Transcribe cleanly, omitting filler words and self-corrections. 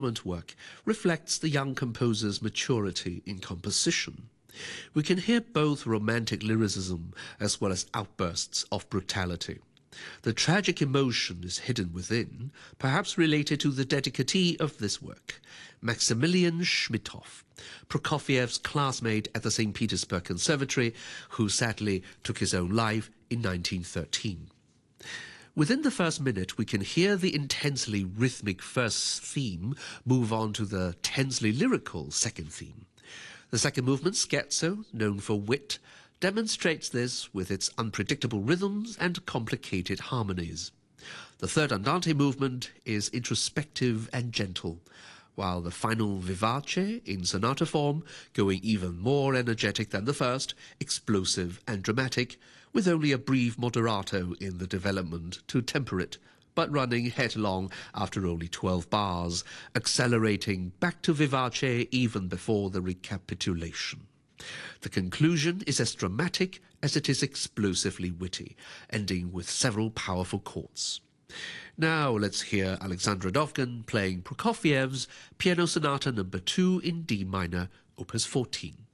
work reflects the young composer's maturity in composition. We can hear both romantic lyricism as well as outbursts of brutality. The tragic emotion is hidden within, perhaps related to the dedicatee of this work, Maximilian Schmidhoff, Prokofiev's classmate at the St. Petersburg Conservatory, who sadly took his own life in 1913. Within the first minute, we can hear the intensely rhythmic first theme move on to the tensely lyrical second theme. The second movement, Scherzo, known for wit, demonstrates this with its unpredictable rhythms and complicated harmonies. The third Andante movement is introspective and gentle, while the final Vivace, in sonata form, going even more energetic than the first, explosive and dramatic, with only a brief moderato in the development to temper it, but running headlong after only 12 bars, accelerating back to Vivace even before the recapitulation. The conclusion is as dramatic as it is explosively witty, ending with several powerful chords. Now let's hear Alexandra Dovgan playing Prokofiev's Piano Sonata No. 2 in D minor, Opus 14.